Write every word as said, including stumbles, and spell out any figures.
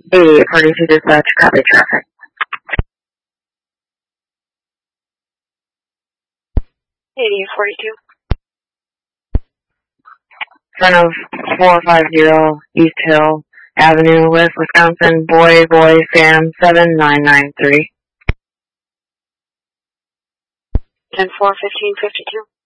Hey, according to dispatch, copy traffic. eighty forty-two. Front of four five zero East Hill Avenue, West Wisconsin, boy, boy, Sam, seven nine nine three. ten four fifteen fifty-two.